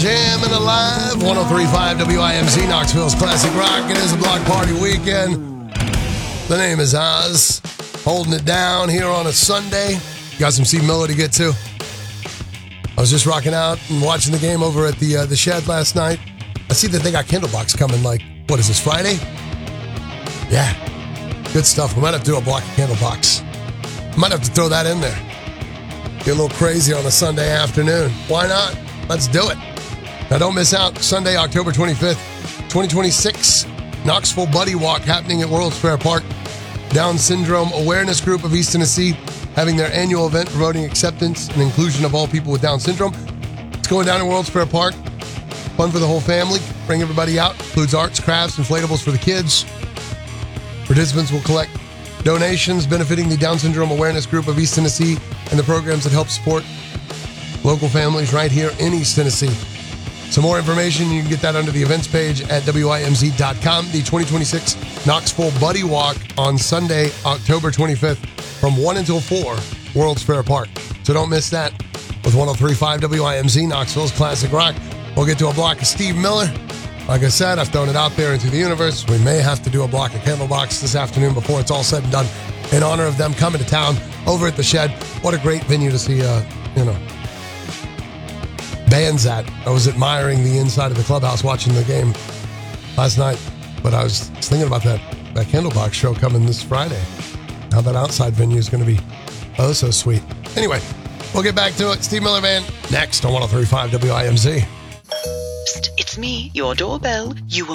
Jamming Alive, 103.5 WIMZ, Knoxville's Classic Rock. It is a block party weekend. The name is Oz. Holding it down here on a Sunday. Got some Steve Miller to get to. I was just rocking out and watching the game over at the Shed last night. I see that they got Candlebox coming, like, what is this, Friday? Yeah. Good stuff. We might have to do a block of Candlebox. Might have to throw that in there. Get a little crazy on a Sunday afternoon. Why not? Let's do it. Now, don't miss out. Sunday, October 25th, 2026, Knoxville Buddy Walk happening at World's Fair Park. Down Syndrome Awareness Group of East Tennessee having their annual event promoting acceptance and inclusion of all people with Down syndrome. It's going down at World's Fair Park. Fun for the whole family. Bring everybody out. Includes arts, crafts, inflatables for the kids. Participants will collect donations benefiting the Down Syndrome Awareness Group of East Tennessee and the programs that help support local families right here in East Tennessee. Some more information, you can get that under the events page at WIMZ.com. The 2026 Knoxville Buddy Walk on Sunday, October 25th from 1 until 4, World's Fair Park. So don't miss that with 103.5 WIMZ, Knoxville's Classic Rock. We'll get to a block of Steve Miller. Like I said, I've thrown it out there into the universe. We may have to do a block of Candlebox this afternoon before it's all said and done in honor of them coming to town over at the Shed. What a great venue to see, bands at. I was admiring the inside of the clubhouse watching the game last night, but I was thinking about that Candlebox show coming this Friday. How that outside venue is going to be oh so sweet. Anyway, we'll get back to it. Steve Miller Band next on 103.5 WIMZ. It's me, your doorbell. You